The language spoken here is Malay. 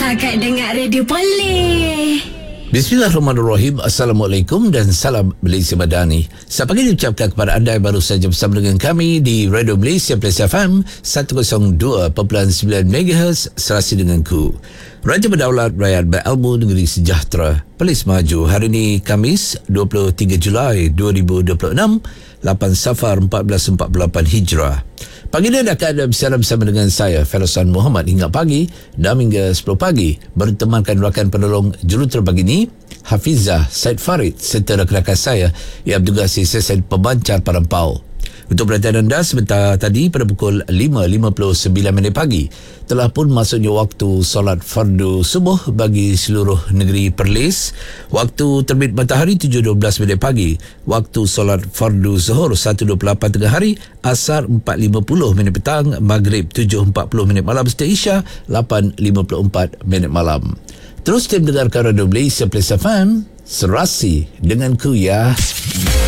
Setakat dengar radio boleh. Bismillahirrahmanirrahim. Assalamualaikum dan salam Malaysia Madani. Selamat pagi diucapkan kepada anda yang baru saja bersama dengan kami di Radio Malaysia Plus FM 102.9 MHz serasi denganku. Raja Berdaulat Rakyat Berilmu Negeri Sejahtera Perlis Maju. Hari ini Khamis 23 Julai 2026, 8 Safar 1448 Hijrah. Pagi ini akan ada bersama dengan saya, Faizan Muhammad, hingga pagi dan hingga 10 pagi bertemankan rakan penolong jurutera pagi ini, Hafizah Said Farid, serta rakan saya yang bertugas di sesi pembancar Parampau. Untuk perhatian anda, sebentar tadi pada pukul 5.59 pagi telah pun masuknya waktu solat fardu subuh bagi seluruh negeri Perlis. Waktu terbit matahari 7.12 pagi. Waktu solat fardu zuhur 1.28 tengah hari. Asar 4.50 petang. Maghrib 7.40 malam. Serta Isya 8.54 malam. Terus tim dengarkan Radio Malaysia Plus FM serasi denganku ya.